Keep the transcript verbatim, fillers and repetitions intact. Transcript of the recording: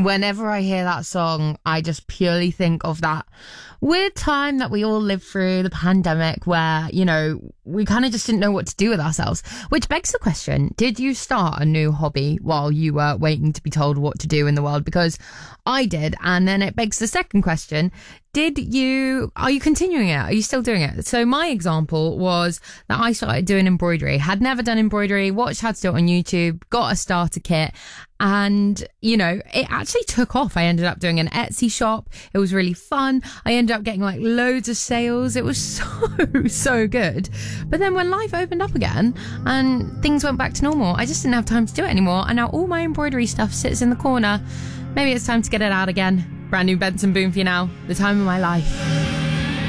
whenever I hear that song, I just purely think of that weird time that we all lived through, the pandemic, where, you know, we kind of just didn't know what to do with ourselves. Which begs the question, did you start a new hobby while you were waiting to be told what to do in the world? Because I did. And then it begs the second question, did you, are you continuing it? Are you still doing it? So my example was that I started doing embroidery, had never done embroidery, watched how to do it on YouTube, got a starter kit. And, you know, it actually took off. I ended up doing an Etsy shop. It was really fun. I ended up getting like loads of sales. It was so, so good. But then when life opened up again and things went back to normal, I just didn't have time to do it anymore. And now all my embroidery stuff sits in the corner. Maybe it's time to get it out again. Brand new Benson Boone for you now. The time of my life.